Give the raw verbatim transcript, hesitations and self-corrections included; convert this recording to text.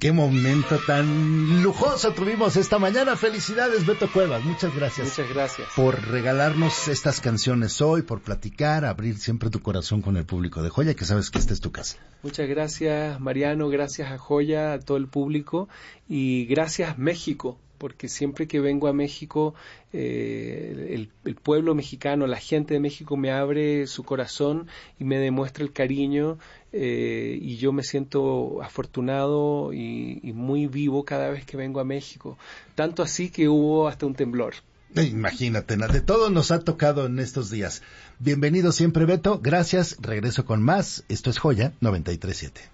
Qué momento tan lujoso tuvimos esta mañana. Felicidades, Beto Cuevas. Muchas gracias. Muchas gracias. Por regalarnos estas canciones hoy, por platicar, abrir siempre tu corazón con el público de Joya, que sabes que esta es tu casa. Muchas gracias, Mariano. Gracias a Joya, a todo el público. Y gracias, México. Porque siempre que vengo a México, eh, el, el pueblo mexicano, la gente de México me abre su corazón y me demuestra el cariño, eh, y yo me siento afortunado y, y muy vivo cada vez que vengo a México. Tanto así que hubo hasta un temblor. Imagínate, de todo nos ha tocado en estos días. Bienvenido siempre, Beto. Gracias. Regreso con más. Esto es Joya noventa y tres punto siete.